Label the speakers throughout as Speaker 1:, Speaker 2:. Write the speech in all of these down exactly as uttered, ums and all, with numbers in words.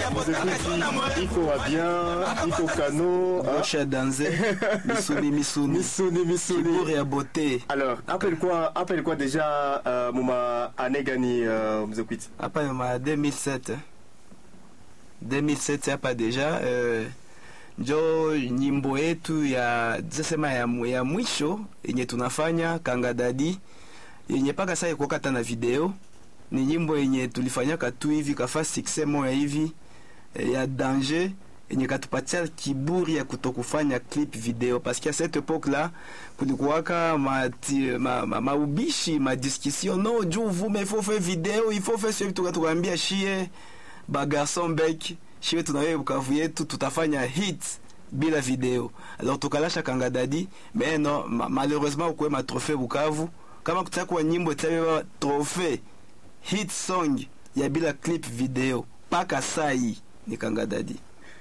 Speaker 1: iko bien, iko kano,
Speaker 2: Rocha Danze, Misuni Misuni,
Speaker 1: Misuni Misuni.
Speaker 2: Kiburi ya beauté.
Speaker 1: Alors, appelle quoi, appelle quoi déjà euh, Mouma Anegani euh, Mzekwiti?
Speaker 2: Après ma deux mille sept. deux mille sept hapa deja euh, njo nyimbo yetu ya sema ya, ya mwisho yenye tunafanya Kanga Dadi yenye paka sasa iko kata na video. Ni nyimbo yenye tulifanyaka tu hivi kafa success moya hivi e, ya danger yenye katupatia kiburi ya kutokufanya clip video parce qu'à cette époque là kulikuwaka ma ma, ma, ma ubishi ma discussion non juu vous mais faut faire vidéo il faut faire ce que tukaambia shie ba garçon bec shie tunawe Bukavu yetu tutafanya hit bila video. Alors tukalasha Kanga Dadi mais non ma, malheureusement kwa ma trophée Bukavu kama kutakuwa nyimbo tsabe trophée hit song ya bila clip video paka sai ni Kanga Dadi.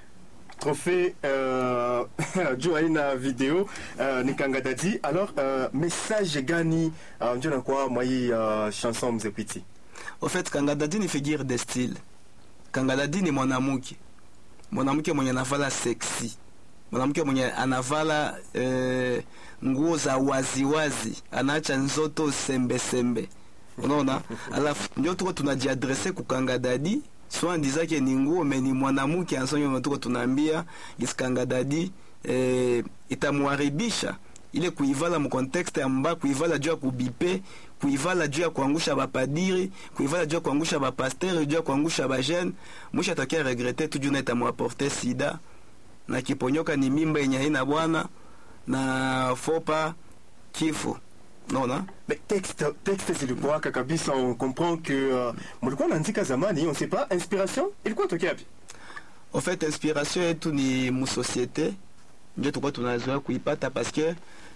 Speaker 1: Trophée euh, Joaina vidéo euh, ni Kanga Dadi. Alors euh, message gani euh, ndio na kwa moi euh, chanson Mzekwiti?
Speaker 2: Au fait Kanga Dadi ni figure de style. Kanga Dadi ni mwanamke. Mwanamke mwenye anavala sexy. Mwanamke mwenye anavala eh, nguo za wazi wazi, anaacha nzoto sembe sembe. Unaona? Alafu ndio tuko tunajiadresse ku Kanga Dadi. Soit disant que ni nguo mais ni mwanamke ansonyo tuko tunaambia gisi Kanga Dadi eh, itamwaribisha ile kuivala mu contexte amba kuivala juu ya kubipe, kuivala juu ya kuangusha bapadiri, kuivala juu ya kuangusha bapasteur, juu ya kuangusha ba jeune, mwisho atakia regretter tu juu na itamwaporter sida na kiponyoka ni mimba yenye haina bwana na fopa kifo. Non, non.
Speaker 1: Mais texte, texte c'est le poids kabisa, on comprend que euh, mulikuwa naandika zamani, on sait pas, inspiration, ilikuwa tokea wapi?
Speaker 2: En fait, inspiration yetu ni mu société, ndio tukua tunazoea kuipata parce que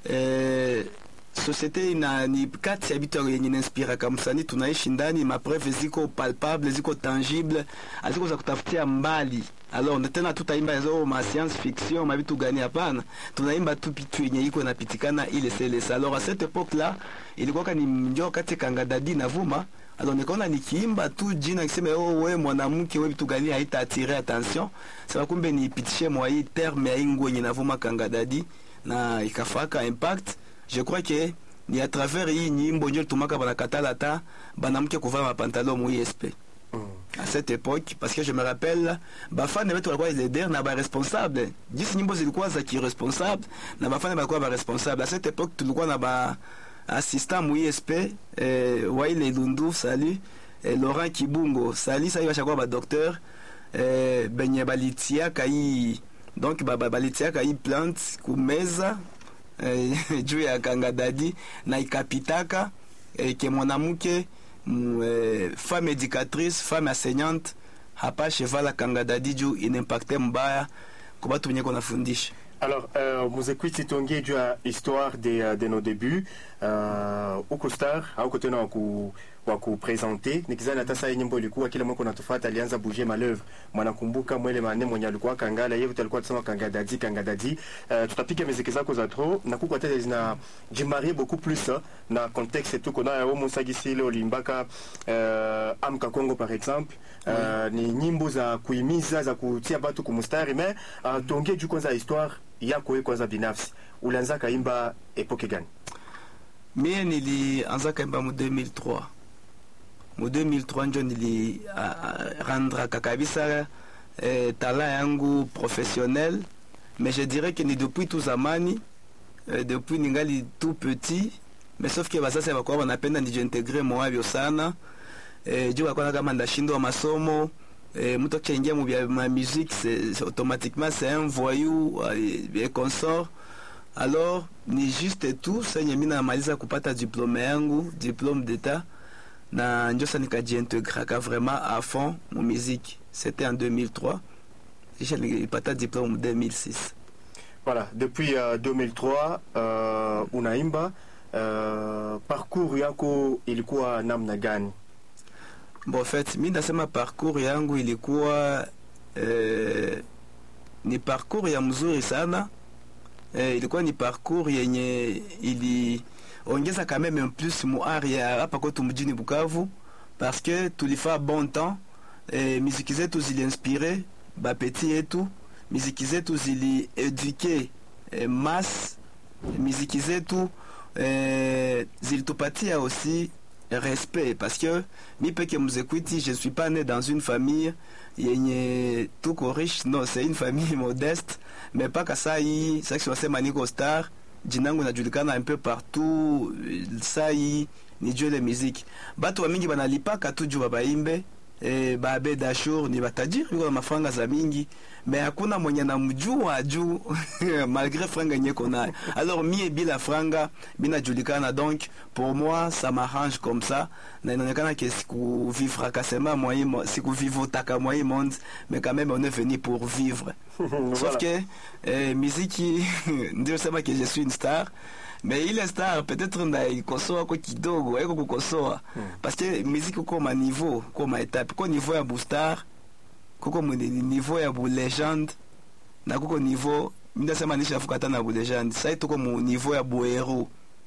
Speaker 2: eh, société ina ni kati ya vitu yenye inspira kama msanii tunaishi ndani, ma preuve ziko palpable, ziko tangible, aziko za kutafutia mbali. Alors tena tutaimba hizo ma science fiction ma vitu gani hapana, tunaimba tu pitu yenye iko inapitikana ile sele. Alors à cette époque là ilikuwa kani ndio kati Kanga Dadi na vuma. Alors nikaona nikiimba tu jina kisema oh wewe mwanamke wewe vitu gani haita attirer attention, sasa kumbe nipitishe mwa hii terme ya ingo yenye navuma Kanga Dadi na ikafaka impact. Je crois que ni à travers hii nyimbo ndio tumaka bana katala ta banamke kuvaa mapantalon mu I S P. À cette époque, parce que je me rappelle, bafan ne vetu walikuwa leader na ba responsable. Jinsi nyimbo zilikuwa za kiresponsable na bafan walikuwa ba responsable. À cette époque tulikuwa na ba assistant mu I S P, eh, Waile Lundu, salut, eh, Laurent Kibungo, salut, ça il va chaque fois ba docteur, eh, benye balitia kai, donc ba balitia kai plante kumeza, eh, juu ya Kanga Dadi na ikapitaka, eh, ke mwanamke Euh, femme éducatrice, femme enseignante hapa chevala Kanga Dadi juu inimpacte mbaya kwa watu wenye kuna fundisha.
Speaker 1: Alors euh, Mzekwiti tuongee juu ya histoire de, de nos débuts euh, uko star au kote na ku wa kupresenter nikizana hata sasa nyimbo ilikuwa kila mwaka unatufuata alianza bouger malœuvre mwanakumbuka mwele mane mwenye alikuwa Kangala yeye alikuwa tusema Kanga Dadi Kanga Dadi euh, tutapiga muziki zako za trop na kuko hata zina jimarier beaucoup plus hein, na contexte tu kona au Musagisile olimbaka euh, Amka Kongo par exemple euh, oui. Ni nyimbo za kuimiza za kutia batu kumustari mais uh, tuongee juu kwanza histoire yako wewe kwanza binafsi ulianza kaimba epoke gani?
Speaker 2: Mimi nilianza kaimba mu deux mille trois. Mu deux mille trois ndio nili uh, rendre kabisa eh, tala yangu professionnel, mais je dirais que ni depuis tout zamani eh, depuis ningali tout petit, mais sauf que basasa bakwa banapenda nijintegrer moi bio sana eh, juu bakwa kama ndashindwa masomo. Et mtu akiingia mu ma musique c'est automatiquement c'est un voyou et euh, consort. Alors ni juste tout sasa mimi namaliza kupata diplôme yangu, diplôme d'état na ndio sasa nikajiintegra vraiment à fond mu musique. C'était en deux mille trois. J'ai nilipata diplôme en deux mille six.
Speaker 1: Voilà, depuis euh, deux mille trois euh, unaimba euh, parcours yako ilikuwa namna gani?
Speaker 2: Bon, en fait, mimi nasema parcours yangu ilikuwa eh, ni parcours ya mzuri sana. Eh, ilikuwa ni parcours yenye ili ongeza quand même un plus mu area hapa kwetu mjini Bukavu parce que tulifaa bon temps eh, miziki zetu ziliinspire bapeti yetu, miziki zetu zilieduke eh, mas, miziki zetu eh, zilitupatia aussi respect, parce que mi peke Mzekwiti, je suis pas né dans une famille yenye tuko riche, non, c'est une famille modeste, mais pas kasa hii sasa tunasema niko star, jinangu najulikana un peu partout, ça hii ni juu le musique. Batu wa mingi banalipaka tu juu baimbe eh, babe dashur ni batajiri kwa mafranga za mingi, mais hakuna mwenye namjua juu malgré franga yenye kona. Alors mie bila franga bina julikana, donc pour moi ça m'arrange comme ça, na inaonekana que siku vivre kasema moyen siku vivre taka moyen monde, mais quand même on est venu pour vivre. Sauf que eh, muziki ndio sema que je suis une star, mais il est star peut-être ndaikosoa kwa kidogo haiko kukosoa hmm. Parce que muziki uko ma niveau kwa ma étape kwa niveau ya boostar kuko mu niveau ya bu legend na kuko niveau mimi nasema nisha fukata na bu legend sasa tuko mu niveau ya bu hero,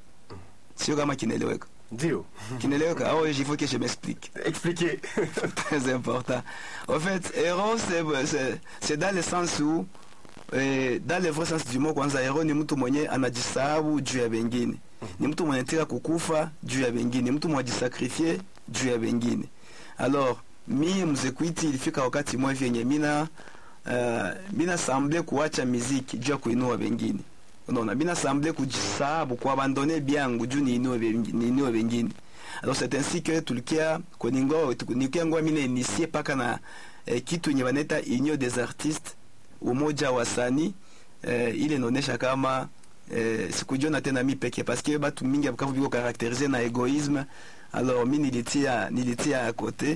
Speaker 2: sio kama kinaeleweka?
Speaker 1: Ndio
Speaker 2: kinaeleweka au il faut que je m'explique.
Speaker 1: Expliquer.
Speaker 2: Très important. En fait, héros c'est c'est dans le sens où Eh, dans le vrai sens du mot, kwanza hero ni mtu mwenye anajisahabu juu ya wengine, ni mtu mwenye tika kukufa juu ya wengine, mtu mwenye jisakrifie juu ya wengine. Alors mie Mzekwiti ilifika wakati mwa vyenye mina uh, mina semble kuacha muziki juu ya kuinua wengine. Unaona, mina semble kujisahabu kwa abandonner byangu juu ni inue ni inue wengine. Alors c'est ainsi que tulikia koningo tulikia ngwa mina initier paka na eh, kitu yenye wanaita union des artistes, umoja wa wasanii eh, ile inaonesha kama eh, sikujiona tena mi peke, parce que batu mingi bakavu biko caractérisé na égoïsme. Alors mi nilitia nilitia à côté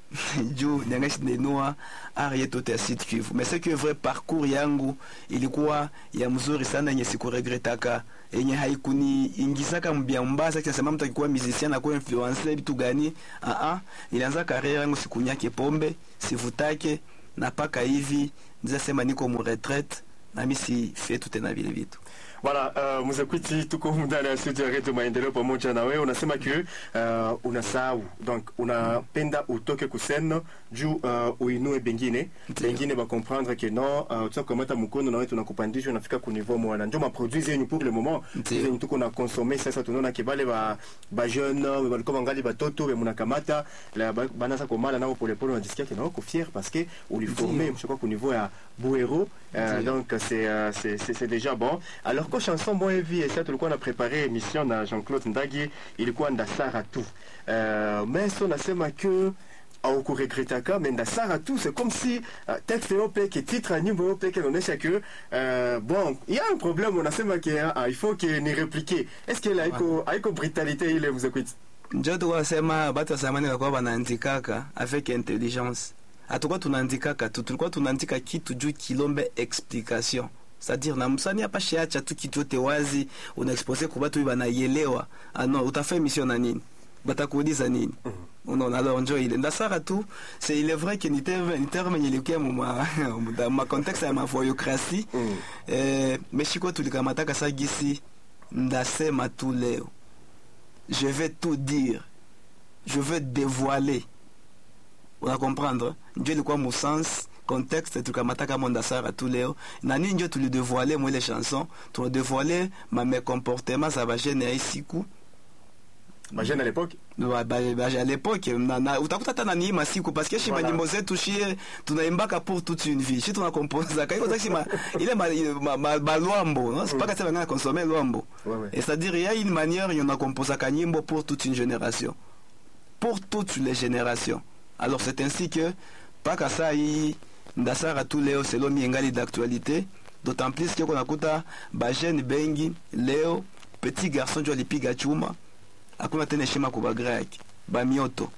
Speaker 2: juu niangashi nenua ari yetu ya Sud Kivu, mais c'est que vrai parcours yangu ilikuwa ya mzuri sana yenye sikuregretaka, yenye haikuni ingizaka mbia mbasa kisema mtu akikuwa musicien na kuwa influencer bitu gani. Ah ah, nilianza carrière yangu sikunyake pombe, sivutake na paka hivi nizasema niko mu retraite na mimi si fetu tena vile vitu.
Speaker 1: Voilà, uh, Mzekwiti tuko ndani ya studio ya Radio Maendeleo pamoja na wewe. Unasema que uh, unasahau, donc unapenda utoke kuseno juu uh, uinue bengine bengine ba comprendre que non uh, tu kamata mkono na wewe tunakupandisha unafika ku niveau mwana ndio ma produits yenu pour le moment yenye tuko na consommer sasa. Tunaona ke bale ba ba jeune walikuwa wangali batoto be munakamata la banasa komala nao pole pole, unajisikia que nao ko fier parce que uliformer mshaka ku niveau ya buero. Euh, donc c'est euh, c'est c'est déjà bon. Alors kwa chanson moi vie et ça tulikuwa na préparer émission na Jean-Claude Ndagi ilikuwa ndasara tu euh, mais on nasema que au kuregretaka mais ndasara tu, c'est comme si uh, texte yope que titre à nyimbo yope que onesha que euh, bon il y a un problème, on nasema que uh, il faut que ni répliquer. Est-ce que haiko haiko brutalité ile Mzekwiti?
Speaker 2: Ndio tukasema batu zamani walikuwa wanaandikaka avec intelligence, hatukuwa tunaandikaka tu, tulikuwa tunaandika kitu juu kilombe explication. C'est-à-dire na msani hapa shiacha tu kitu yote wazi una expose kwa watu wanaielewa. Ah non, utafanya mission na nini? Batakuuliza nini? Mm -hmm. Unaona, alors njoo ile ndasara tu. C'est il est vrai que ni terme ni terme nyelekea mwa ma contexte ya mavoyocratie. Mm -hmm. Eh, meshiko tulikamataka sagisi ndasema tu leo. Je vais tout dire. Je vais dévoiler. On va comprendre. Njoo ilikuwa mu sens contexte tukamataka mondasara tu leo na nini ndio tulidevoiler moi les chansons, tulidevoiler ma mes comportements ça va gêner isiku
Speaker 1: ma jeune à l'époque
Speaker 2: ba ba à l'époque na utakuta tana ni masiku parce que chez voilà. Nyimbo zetu shie tunaimbaka pour toute une vie, chez tuna composer ka iko taxi ma ile ma ma ma luambo non c'est pas que ça va consommer luambo ouais, ouais. Et c'est-à-dire il y a une manière il y en a composer ka nyimbo pour toute une génération, pour toutes les générations. Alors c'est ainsi que pas qu'à ça y ndasara tu leo selo miengali d'actualité, d'autant plus que konakuta ba jeune bengi leo petit garçon jo lipiga chuma akuna tena heshima kwa grec ba mioto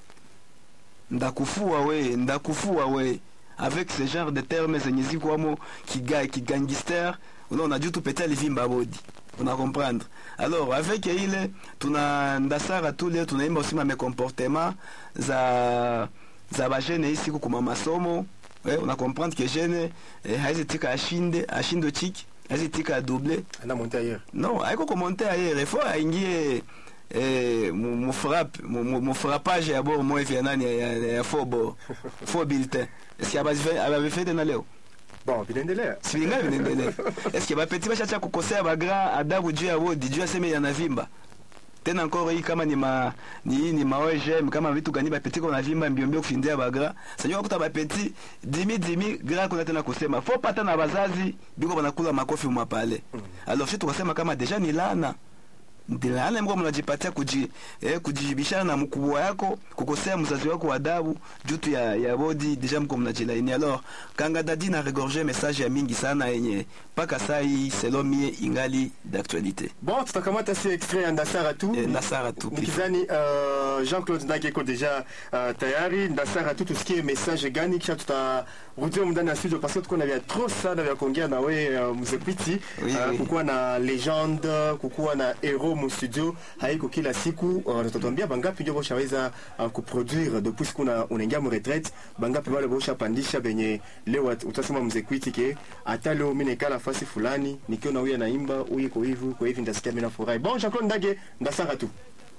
Speaker 2: ndakufua we ndakufua we avec ce genre de termes zenye kwa mo qui ga qui gangster on a dû tout péter les vimba body, on a comprendre. Alors avec ile tuna ndasara tu leo tunaimba aussi ma comportement za za ba jeune ici kwa masomo. Ouais, on a comprendre que jeune eh, haizi tika ashinde ashindo chiki haizi tika double
Speaker 1: ana monter ailleurs.
Speaker 2: Non, haiko commenter ailleurs, il faut aingie eh mu frappe mu frappage ya bord moi via nani ya, ya faux bord faux bulletin est-ce qu'il avait fait de leo
Speaker 1: bon binendelea
Speaker 2: silinga binendelea est-ce que ba petit bachacha kukosea ba grand adabu juu ya wodi juu aseme yanavimba tena encore hii kama ni ma ni ni maojem kama vitu gani ba petit kuna vimba mbio mbio kufindia ba grand sasa kuta ba petit dimi dimi grand kuna tena kusema faut pata na bazazi biko banakula makofi mapale alors sisi tukasema kama deja ni lana ndilale mko mnajipatia kuji eh, kujibishana na mkubwa yako kukosea mzazi wako wa adabu jutu ya ya body deja mko mnajilaini. Alors kanga dadi na regorger message ya mingi sana yenye paka saa hii selon mie ingali d'actualité.
Speaker 1: Bon, tutakamata si extrait ya Ndasara tu
Speaker 2: eh, Ndasara tu
Speaker 1: nikizani uh, Jean-Claude Ndageko deja uh, tayari Ndasara tu tusikie message gani kisha tutarudia ndani ya studio parce que tuko na vya trop sana vya kuongea na wewe uh, mzepiti
Speaker 2: oui,
Speaker 1: uh,
Speaker 2: oui.
Speaker 1: Kukuwa na legende kukuwa na hero mu studio haiko kila siku uh, tutatuambia bangapi ndio boshaweza uh, kuproduire depuis kuna unaingia mu retraite bangapi wale bosha pandisha benye leo utasema mzekwiti ke hata leo mimi nekala fasi fulani nikiona huyu anaimba huyu iko hivi kwa hivi ndasikia mimi nafurahi. Bon, Jean-Claude Ndage Ndasara tu